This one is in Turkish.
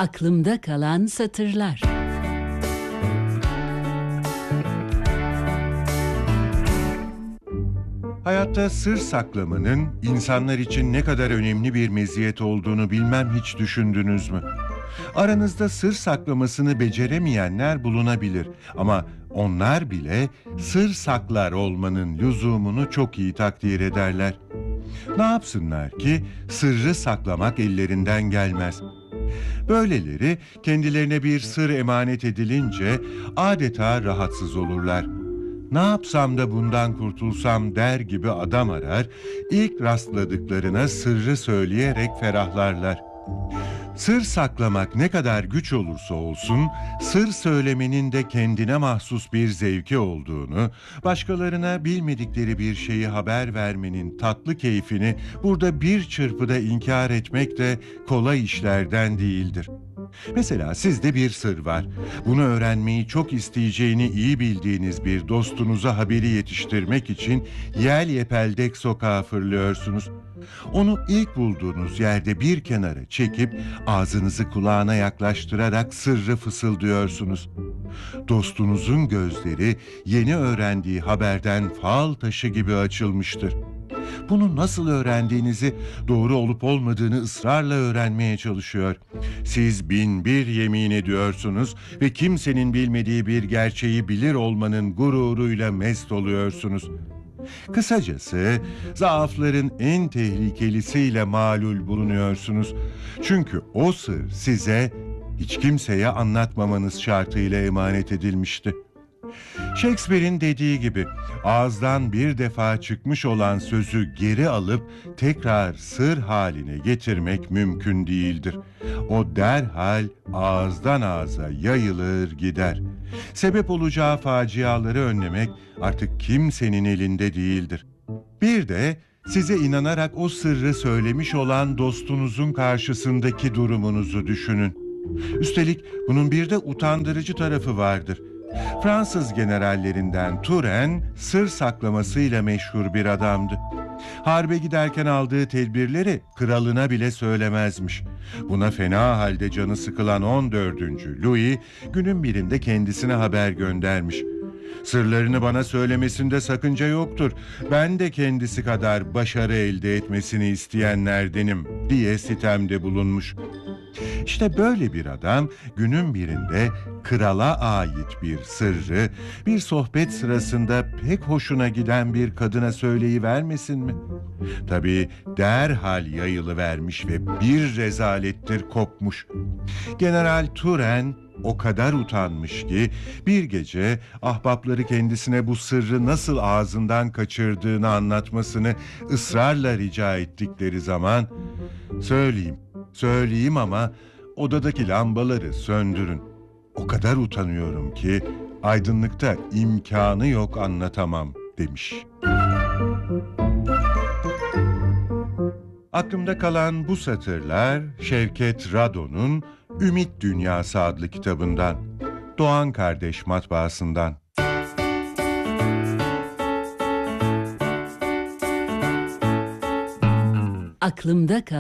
Aklımda kalan satırlar. Hayatta sır saklamanın insanlar için ne kadar önemli bir meziyet olduğunu bilmem hiç düşündünüz mü? Aranızda sır saklamasını beceremeyenler bulunabilir ama onlar bile sır saklar olmanın lüzumunu çok iyi takdir ederler. Ne yapsınlar ki sırrı saklamak ellerinden gelmez. Böyleleri kendilerine bir sır emanet edilince adeta rahatsız olurlar. Ne yapsam da bundan kurtulsam der gibi adam arar, ilk rastladıklarına sırrı söyleyerek ferahlarlar. Sır saklamak ne kadar güç olursa olsun, sır söylemenin de kendine mahsus bir zevki olduğunu, başkalarına bilmedikleri bir şeyi haber vermenin tatlı keyfini burada bir çırpıda inkar etmek de kolay işlerden değildir. Mesela sizde bir sır var. Bunu öğrenmeyi çok isteyeceğini iyi bildiğiniz bir dostunuza haberi yetiştirmek için yel yepeldek sokağa fırlıyorsunuz. Onu ilk bulduğunuz yerde bir kenara çekip ağzınızı kulağına yaklaştırarak sırrı fısıldıyorsunuz. Dostunuzun gözleri yeni öğrendiği haberden fal taşı gibi açılmıştır. Bunu nasıl öğrendiğinizi, doğru olup olmadığını ısrarla öğrenmeye çalışıyor. Siz bin bir yemin ediyorsunuz ve kimsenin bilmediği bir gerçeği bilir olmanın gururuyla mest oluyorsunuz. Kısacası zaafların en tehlikelisiyle malul bulunuyorsunuz. Çünkü o sır size hiç kimseye anlatmamanız şartıyla emanet edilmişti. Shakespeare'in dediği gibi ağızdan bir defa çıkmış olan sözü geri alıp tekrar sır haline getirmek mümkün değildir. O derhal ağızdan ağza yayılır gider. Sebep olacağı faciaları önlemek artık kimsenin elinde değildir. Bir de size inanarak o sırrı söylemiş olan dostunuzun karşısındaki durumunuzu düşünün. Üstelik bunun bir de utandırıcı tarafı vardır. Fransız generallerinden Turenne sır saklamasıyla meşhur bir adamdı. Harbe giderken aldığı tedbirleri kralına bile söylemezmiş. Buna fena halde canı sıkılan 14. Louis günün birinde kendisine haber göndermiş. Sırlarını bana söylemesinde sakınca yoktur. Ben de kendisi kadar başarı elde etmesini isteyenlerdenim diye sitemde bulunmuş. İşte böyle bir adam günün birinde krala ait bir sırrı bir sohbet sırasında pek hoşuna giden bir kadına söyleyivermesin mi? Tabii derhal yayılıvermiş ve bir rezalettir kopmuş. General Turenne o kadar utanmış ki bir gece ahbapları kendisine bu sırrı nasıl ağzından kaçırdığını anlatmasını ısrarla rica ettikleri zaman söyleyeyim ama odadaki lambaları söndürün. O kadar utanıyorum ki aydınlıkta imkanı yok anlatamam demiş. Aklımda kalan bu satırlar Şevket Rado'nun Ümit Dünyası adlı kitabından, Doğan Kardeş Matbaası'ndan. Aklımda kalan